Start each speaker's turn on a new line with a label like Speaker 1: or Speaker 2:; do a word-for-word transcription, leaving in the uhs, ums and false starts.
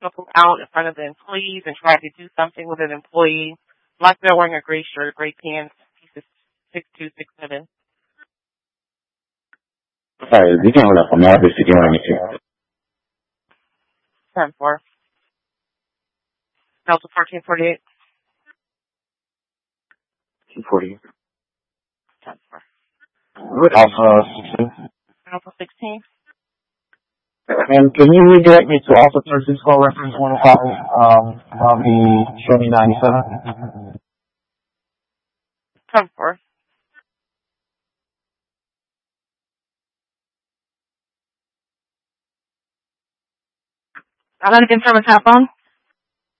Speaker 1: come out in front of the employees and try to do something with an employee. Black male wearing a gray shirt, gray pants, pieces six two, six seven.
Speaker 2: Sorry, you can hold up. I'm not obviously doing anything.
Speaker 1: ten four. Delta fourteen forty-eight.
Speaker 2: two forty.
Speaker 1: ten four.
Speaker 2: What Alpha sixteen?
Speaker 1: Alpha sixteen.
Speaker 2: And can you redirect me to Alpha thirteen call reference one oh five, um, on the Chevy ninety-seven?
Speaker 1: ten four. I'm going to confirm a tap on.